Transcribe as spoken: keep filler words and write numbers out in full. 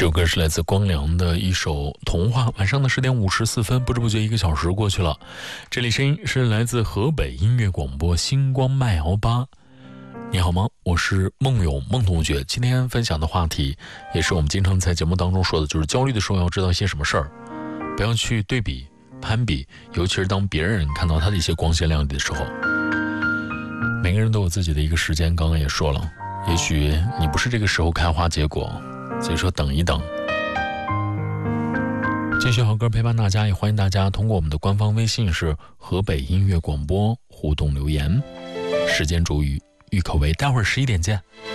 这首歌是来自光良的一首童话。晚上的十点五十四分，不知不觉一个小时过去了。这里声音是来自河北音乐广播星光麦摇吧。你好吗？我是梦勇梦同学。今天分享的话题也是我们经常在节目当中说的，就是焦虑的时候要知道一些什么事儿，不要去对比攀比，尤其是当别人看到他的一些光鲜亮丽的时候。每个人都有自己的一个时间，刚刚也说了，也许你不是这个时候开花结果，所以说等一等。继续好歌陪伴大家，也欢迎大家通过我们的官方微信是河北音乐广播互动留言。时间主语郁可唯，待会儿十一点见。